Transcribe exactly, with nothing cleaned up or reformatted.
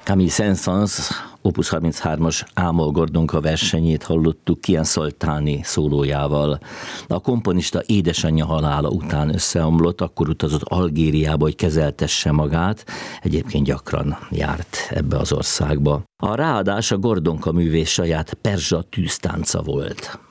Camille Saint-Saëns Opus harminchármas Ámol Gordonka versenyét hallottuk Kian Szoltáni szólójával. A komponista édesanyja halála után összeomlott, akkor utazott Algériába, hogy kezeltesse magát, egyébként gyakran járt ebbe az országba. A ráadás a Gordonka művész saját perzsa tűztánca volt.